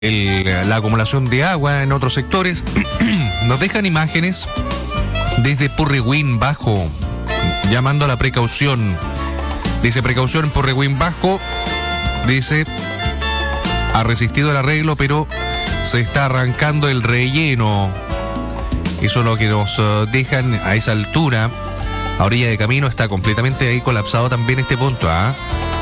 la acumulación de agua en otros sectores. Nos dejan imágenes desde Purrihuín Bajo, llamando a la precaución. Dice: precaución en Purrihuín Bajo. Dice: ha resistido el arreglo, pero se está arrancando el relleno. Eso es lo que nos dejan a esa altura. A orilla de camino está completamente ahí colapsado también este punto,